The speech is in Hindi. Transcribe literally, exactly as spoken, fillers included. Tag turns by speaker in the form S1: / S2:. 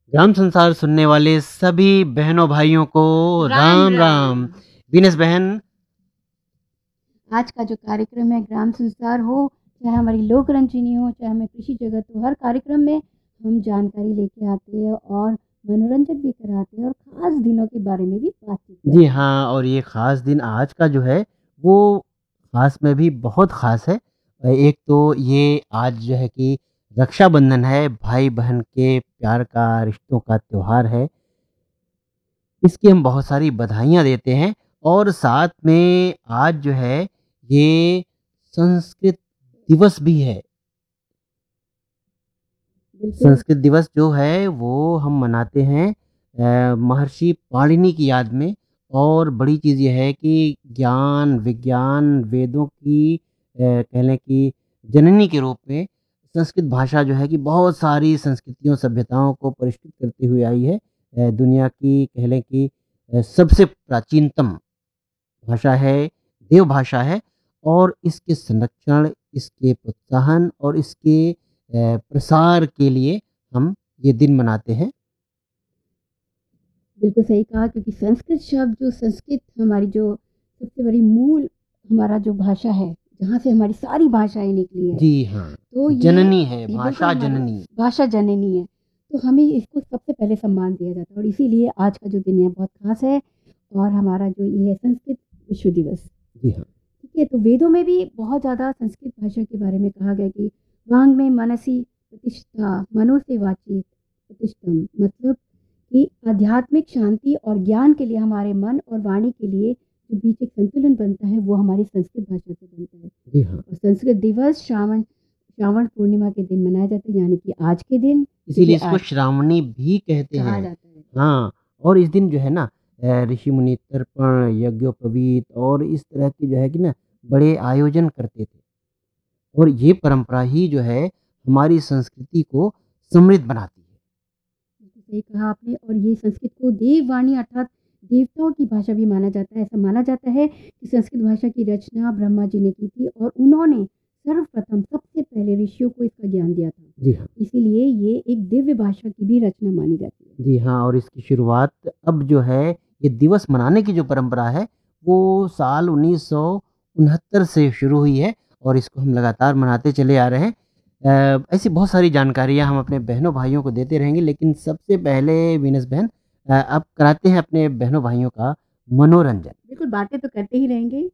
S1: ग्राम संसार सुनने वाले सभी बहनों भाइयों को
S2: राम
S1: राम राम।
S2: राम।
S1: वीनस बहन,
S2: आज का जो कार्यक्रम है ग्राम संसार हो, चाहे हमारी लोक रंजनी हो, चाहे हमें कृषि जगत हो, हर कार्यक्रम में हम जानकारी लेके आते हैं और मनोरंजन भी कराते हैं और खास दिनों के बारे में भी बातचीत
S1: जी
S2: करते हैं।
S1: हाँ, और ये ख़ास दिन आज का जो है वो ख़ास में भी बहुत ख़ास है। अ, एक तो ये आज जो है कि रक्षाबंधन है, भाई-बहन के प्यार का, रिश्तों का त्योहार है। इसकी हम बहुत सारी बधाइयाँ देते हैं और साथ में आज जो है ये संस्कृत दिवस भी है।
S2: बिल्कुल।
S1: संस्कृत दिवस जो है वो हम मनाते हैं अ, महर्षि पाणिनि की याद में। और बड़ी चीज़ ये है कि ज्ञान, विज्ञान, वेदों की अ, कह लें कि जननी के रूप में संस्कृत भाषा जो है कि बहुत सारी संस्कृतियों, सभ्यताओं को परिष्कृत करते हुए आई है। अ, दुनिया की कह लें कि अ, सबसे प्राचीनतम भाषा है, देव भाषा है। और इसके संरक्षण, इसके प्रोत्साहन और इसके अ, प्रसार के लिए हम ये दिन मनाते हैं।
S2: बिल्कुल सही कहा, क्योंकि संस्कृत शब्द जो संस्कृत हमारी जो सबसे बड़ी मूल हमारा जो भाषा है, जहाँ से हमारी सारी भाषाएं निकली है,
S1: जी हाँ,
S2: तो ये
S1: जननी है,
S2: ये बिल्कुल
S1: भाषा
S2: हमारी
S1: जननी।
S2: भाषा जननी है। तो हमें इसको सबसे पहले सम्मान दिया जाता है और इसीलिए आज का जो दिन है बहुत खास है। और हमारा जो ये है संस्कृत विश्व दिवस,
S1: जी हाँ,
S2: ठीक है। तो वेदों में भी बहुत ज़्यादा संस्कृत भाषा के बारे में कहा गया कि वांग में मनसी प्रतिष्ठा, मनो से वाची प्रतिष्ठम, मतलब कि आध्यात्मिक शांति और ज्ञान के लिए हमारे मन और वाणी के लिए जो बीच एक संतुलन बनता है वो हमारी संस्कृत भाषा से बनता है।
S1: जी हाँ।
S2: और संस्कृत दिवस श्रावण श्रावण पूर्णिमा के दिन मनाया जाता है, यानी कि आज के दिन,
S1: इसीलिए
S2: क्योंकि
S1: इसको
S2: आज
S1: श्रावणी भी कहते
S2: कहा
S1: हैं।
S2: जाता है।
S1: हाँ, और इस दिन जो है ना अ, ऋषि मुनि तर्पण, यज्ञोपवीत और इस तरह की जो है कि ना बड़े आयोजन करते थे। और ये परंपरा ही जो है हमारी संस्कृति को समृद्ध बनाती है।
S2: बिल्कुल सही कहा आपने। और ये संस्कृत को देववाणी अर्थात देवताओं की भाषा भी माना जाता है। ऐसा माना जाता है कि संस्कृत भाषा की रचना ब्रह्मा जी ने की थी और उन्होंने सर्वप्रथम सबसे पहले ऋषियों को इसका ज्ञान दिया था।
S1: जी हाँ।
S2: इसीलिए ये एक दिव्य भाषा की भी रचना मानी जाती है।
S1: जी हाँ, और इसकी शुरुआत अब जो है ये दिवस मनाने की जो परंपरा है वो साल उन्नीस सौ उनहत्तर से शुरू हुई है और इसको हम लगातार मनाते चले आ रहे हैं। अ, ऐसी बहुत सारी जानकारियाँ हम अपने बहनों भाइयों को देते रहेंगे, लेकिन सबसे पहले वीनस बहन अ, अब कराते हैं अपने बहनों भाइयों का मनोरंजन।
S2: बिल्कुल, बातें तो करते ही रहेंगे।